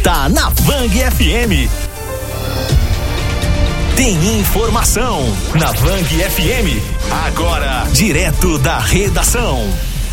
está na Vang FM. Tem informação na Vang FM. Agora, direto da redação.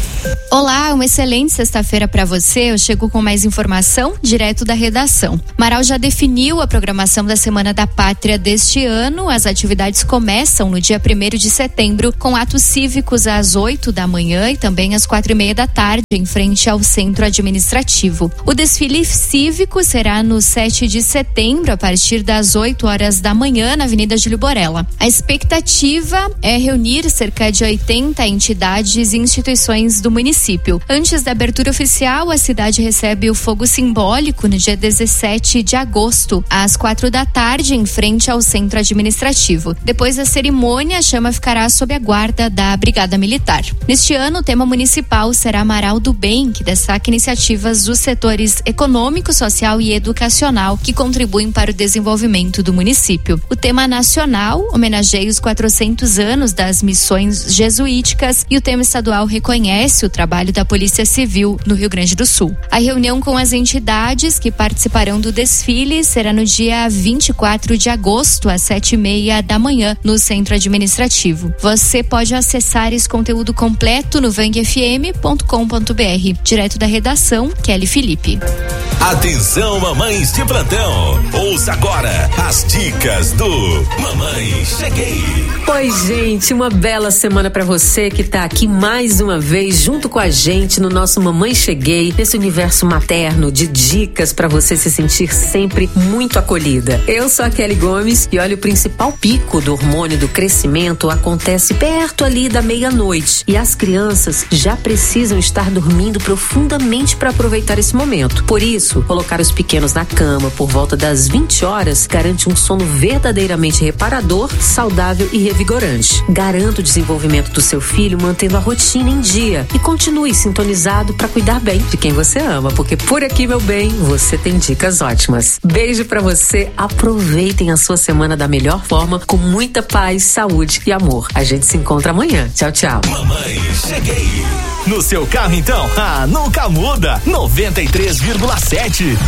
Olá, uma excelente sexta-feira para você. Eu chego com mais informação direto da redação. Marau já definiu a programação da Semana da Pátria deste ano. As atividades começam no dia 1º de setembro, com atos cívicos às 8 da manhã e também às 4:30 da tarde, em frente ao centro administrativo. O desfile cívico será no 7 de setembro, a partir das 8 horas da manhã, na Avenida Júlio Borella. A expectativa é reunir cerca de 80 entidades e instituições do município. Antes da abertura oficial, a cidade recebe o fogo simbólico no dia 17 de agosto, às 4 da tarde, em frente ao centro administrativo. Depois da cerimônia, a chama ficará sob a guarda da Brigada Militar. Neste ano, o tema municipal será Marau do Bem, que destaca iniciativas dos setores econômico, social e educacional que contribuem para o desenvolvimento do município. O tema nacional homenageia os 400 anos das missões jesuíticas e o tema estadual reconhece o trabalho da Polícia Civil no Rio Grande do Sul. A reunião com as entidades que participarão do desfile será no dia 24 de agosto, às 7:30 da manhã, no centro administrativo. Você pode acessar esse conteúdo completo no vangfm.com.br. Direto da redação, Kelly Felipe. Atenção, mamães de plantão. Ouça agora as dicas do Mamãe Cheguei. Oi, gente, uma bela semana pra você que tá aqui mais uma vez junto com a gente no nosso Mamãe Cheguei, nesse universo materno de dicas pra você se sentir sempre muito acolhida. Eu sou a Kelly Gomes e olha, o principal pico do hormônio do crescimento acontece perto ali da meia-noite e as crianças já precisam estar dormindo profundamente para aproveitar esse momento. Por isso, colocar os pequenos na cama por volta das 20 horas garante um sono verdadeiramente reparador, saudável e revigorante. Garanta o desenvolvimento do seu filho mantendo a rotina em dia e continue sintonizado para cuidar bem de quem você ama, porque por aqui, meu bem, você tem dicas ótimas. Beijo pra você, aproveitem a sua semana da melhor forma, com muita paz, saúde e amor. A gente se encontra amanhã. Tchau, tchau. Mamãe Cheguei. No seu carro, então, nunca muda. 93,7.